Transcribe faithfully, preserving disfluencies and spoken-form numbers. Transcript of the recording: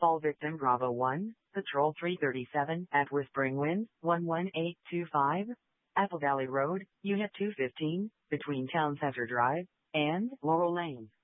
Fall victim Bravo one, Patrol three thirty-seven at Whispering Wind, one one eight two five, Apple Valley Road, Unit two fifteen, between Town Center Drive and Laurel Lane.